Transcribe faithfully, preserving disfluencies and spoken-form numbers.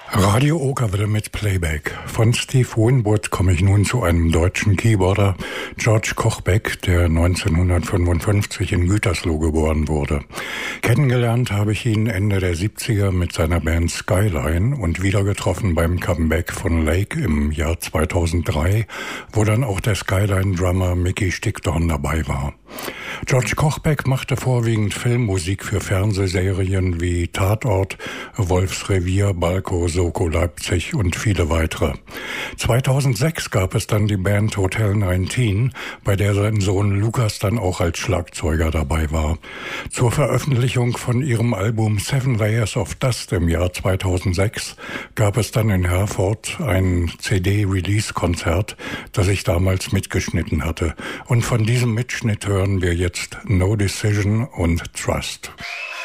Radio Okerwelle mit Playback. Von Steve Winwood komme ich nun zu einem deutschen Keyboarder, George Kochbeck, der neunzehnhundertfünfundfünfzig in Gütersloh geboren wurde. Kennengelernt habe ich ihn Ende der siebziger mit seiner Band Skyline und wieder getroffen beim Comeback von Lake im Jahr zweitausenddrei, wo dann auch der Skyline-Drummer Micky Stickdorn dabei war. George Kochbeck machte vorwiegend Filmmusik für Fernsehserien wie Tatort, Wolfsrevier, Balko, Soko Leipzig und viele weitere. zweitausendsechs gab es dann die Band Hotel neunzehn, bei der sein Sohn Lukas dann auch als Schlagzeuger dabei war. Zur Veröffentlichung von ihrem Album Seven Layers of Dust im Jahr zweitausendsechs gab es dann in Herford ein C D-Release-Konzert, das ich damals mitgeschnitten hatte. Und von diesem Mitschnitt hören wir jetzt No Decision und Trust.